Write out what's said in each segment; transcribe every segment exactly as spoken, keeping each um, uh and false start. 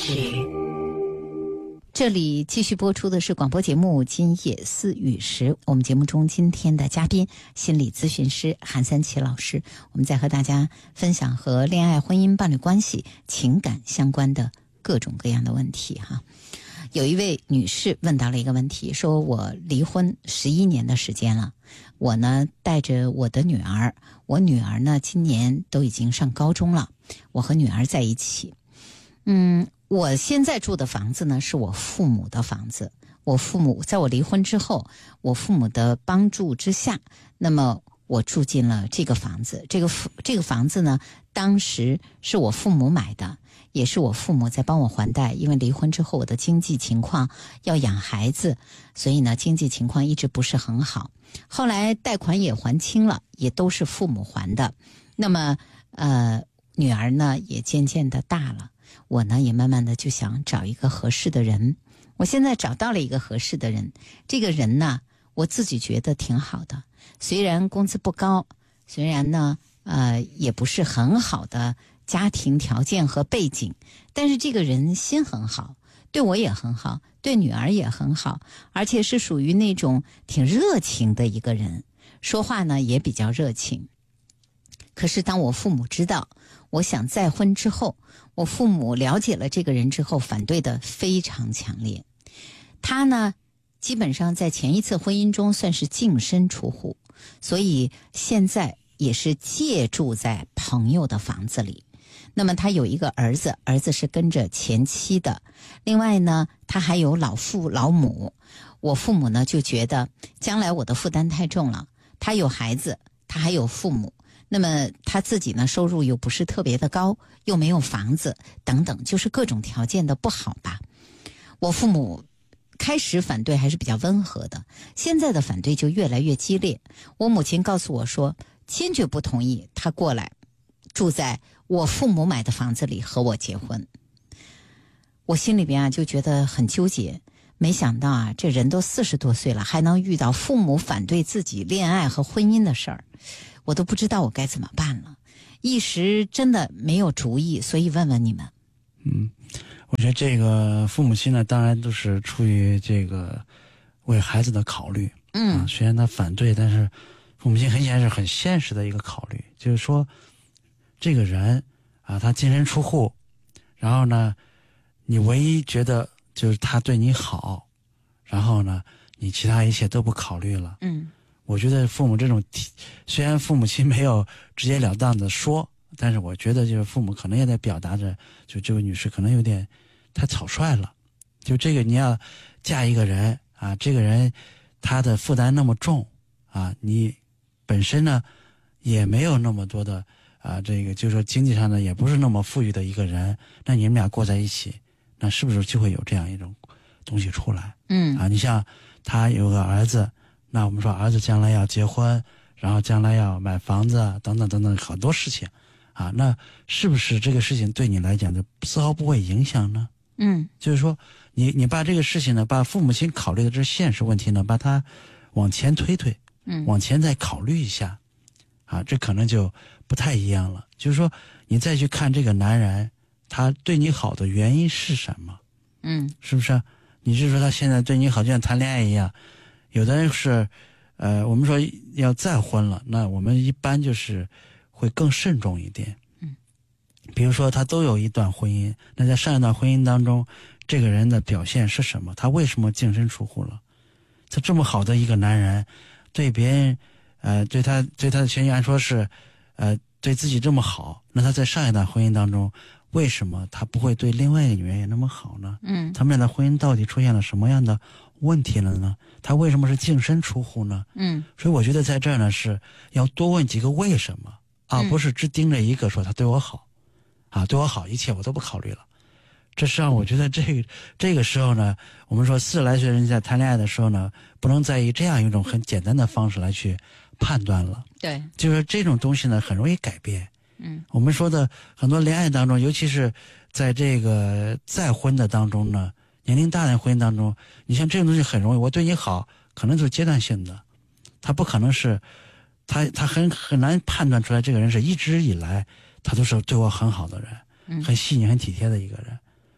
时。这里继续播出的是广播节目《今夜思雨时》，我们节目中今天的嘉宾心理咨询师韩三奇老师，我们在和大家分享和恋爱、婚姻、伴侣关系、情感相关的各种各样的问题哈。有一位女士问到了一个问题，说我离婚十一年的时间了，我呢带着我的女儿，我女儿呢今年都已经上高中了，我和女儿在一起。嗯，我现在住的房子呢是我父母的房子，我父母在我离婚之后，我父母的帮助之下，那么我住进了这个房子。这个这个房子呢，当时是我父母买的，也是我父母在帮我还贷，因为离婚之后我的经济情况要养孩子，所以呢经济情况一直不是很好。后来贷款也还清了，也都是父母还的。那么呃，女儿呢也渐渐的大了，我呢也慢慢的就想找一个合适的人。我现在找到了一个合适的人，这个人呢我自己觉得挺好的，虽然工资不高，虽然呢呃也不是很好的家庭条件和背景，但是这个人心很好，对我也很好，对女儿也很好，而且是属于那种挺热情的一个人，说话呢也比较热情。可是当我父母知道我想再婚之后，我父母了解了这个人之后，反对的非常强烈。他呢基本上在前一次婚姻中算是净身出户，所以现在也是借住在朋友的房子里。那么他有一个儿子，儿子是跟着前妻的，另外呢他还有老父老母。我父母呢就觉得将来我的负担太重了，他有孩子，他还有父母，那么他自己呢收入又不是特别的高，又没有房子等等，就是各种条件的不好吧。我父母开始反对还是比较温和的，现在的反对就越来越激烈。我母亲告诉我说，坚决不同意他过来住在我父母买的房子里和我结婚。我心里边啊就觉得很纠结，没想到啊这人都四十多岁了，还能遇到父母反对自己恋爱和婚姻的事儿，我都不知道我该怎么办了，一时真的没有主意，所以问问你们。 嗯，我觉得这个父母亲呢，当然都是出于这个为孩子的考虑。嗯、啊，虽然他反对，但是父母亲很显然是很现实的一个考虑，就是说这个人啊，他净身出户，然后呢，你唯一觉得就是他对你好，然后呢，你其他一切都不考虑了。嗯，我觉得父母这种，虽然父母亲没有直截了当的说，但是我觉得就是父母可能也在表达着，就这位女士可能有点太草率了。就这个你要嫁一个人啊，这个人他的负担那么重啊，你本身呢也没有那么多的啊，这个就是说经济上呢也不是那么富裕的一个人，那你们俩过在一起，那是不是就会有这样一种东西出来？嗯啊，你像他有个儿子，那我们说儿子将来要结婚，然后将来要买房子等等等等很多事情啊，那是不是这个事情对你来讲就丝毫不会影响呢？嗯，就是说你你把这个事情呢，把父母亲考虑的这现实问题呢，把它往前推推，嗯，往前再考虑一下啊，这可能就不太一样了。就是说你再去看这个男人他对你好的原因是什么？嗯，是不是？你是说他现在对你好就像谈恋爱一样，有的人是呃我们说要再婚了，那我们一般就是会更慎重一点。嗯，比如说他都有一段婚姻，那在上一段婚姻当中这个人的表现是什么？他为什么净身出户了？他这么好的一个男人，对别人呃对他对他的权益按说是呃对自己这么好，那他在上一段婚姻当中为什么他不会对另外一个女人也那么好呢？嗯，他们俩的婚姻到底出现了什么样的问题了呢？他为什么是净身出户呢？嗯，所以我觉得在这儿呢是要多问几个为什么啊，不是只盯着一个说他对我好啊，对我好一切我都不考虑了。这实际上我觉得这个这个时候呢，我们说四十来岁人在谈恋爱的时候呢，不能再以这样一种很简单的方式来去判断了。对，就是这种东西呢很容易改变。嗯，我们说的很多恋爱当中，尤其是在这个再婚的当中呢，年龄大的婚姻当中，你像这种东西很容易，我对你好可能就是阶段性的，他不可能是他他很很难判断出来这个人是一直以来他都是对我很好的人，很细腻很体贴的一个人。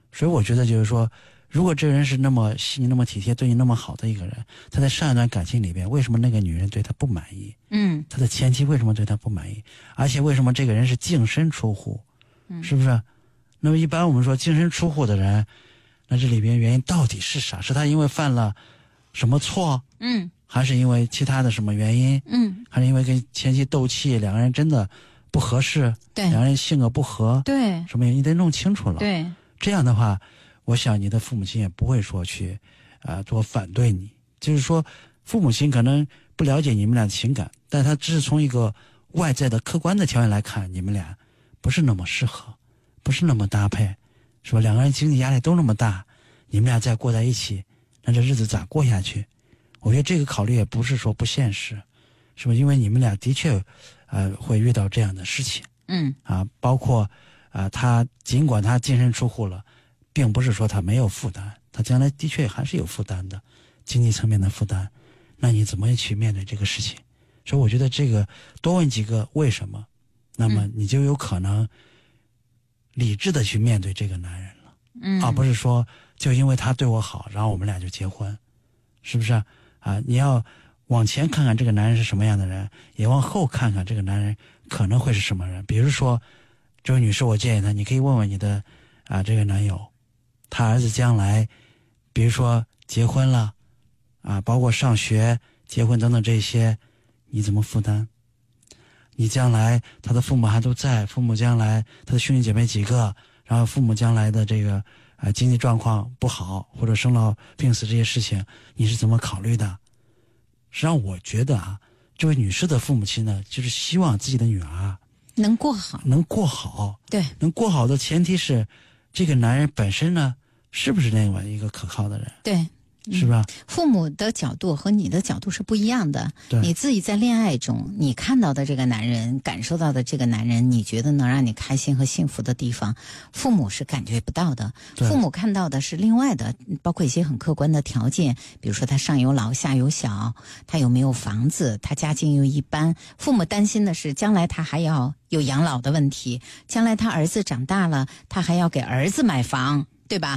所以我觉得就是说，如果这个人是那么细腻、那么体贴、对你那么好的一个人，他在上一段感情里边，为什么那个女人对他不满意？ 嗯， 他的前妻为什么对他不满意？而且为什么这个人是净身出户？嗯，是不是？那么一般我们说净身出户的人，那这里边原因到底是啥？是他因为犯了什么错？ 嗯， 还是因为其他的什么原因？ 嗯， 还是因为跟前妻斗气，两个人真的不合适？ 对， 两个人性格不合？ 对， 什么原因？你得弄清楚了。 对， 这样的话，我想你的父母亲也不会说去，啊、呃，多反对你。就是说，父母亲可能不了解你们俩的情感，但他只是从一个外在的客观的条件来看，你们俩不是那么适合，不是那么搭配，是吧？两个人经济压力都那么大，你们俩再过在一起，那这日子咋过下去？我觉得这个考虑也不是说不现实，是吧？因为你们俩的确，呃，会遇到这样的事情。 嗯， 啊，包括啊、呃，他尽管他净身出户了，并不是说他没有负担，他将来的确还是有负担的，经济层面的负担。那你怎么去面对这个事情？所以我觉得这个多问几个为什么，那么你就有可能理智的去面对这个男人了， 嗯， 而不是说就因为他对我好，然后我们俩就结婚，是不是啊？啊，你要往前看看这个男人是什么样的人，也往后看看这个男人可能会是什么人。比如说，这位女士，我建议她，你可以问问你的啊这个男友，他儿子将来，比如说结婚了，啊，包括上学、结婚等等这些，你怎么负担？你将来他的父母还都在，父母将来他的兄弟姐妹几个，然后父母将来的这个啊经济状况不好，或者生老病死这些事情，你是怎么考虑的？实际上，我觉得啊，这位女士的父母亲呢，就是希望自己的女儿能过好， 能过好。 对， 能过好的前提是，这个男人本身呢，是不是那么一个可靠的人？ 对。 是吧？ 父母的角度和你的角度是不一样的。你自己在恋爱中，你看到的这个男人，感受到的这个男人，你觉得能让你开心和幸福的地方，父母是感觉不到的。父母看到的是另外的，包括一些很客观的条件，比如说他上有老下有小，他有没有房子，他家境又一般。父母担心的是将来他还要有养老的问题，将来他儿子长大了，他还要给儿子买房，对吧？